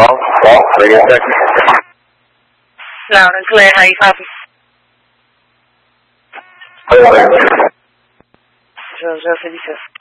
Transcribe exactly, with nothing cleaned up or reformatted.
Hello? Hello? Radio Texas? Loud and clear. How you copy? Hello? Zero zero fifty two.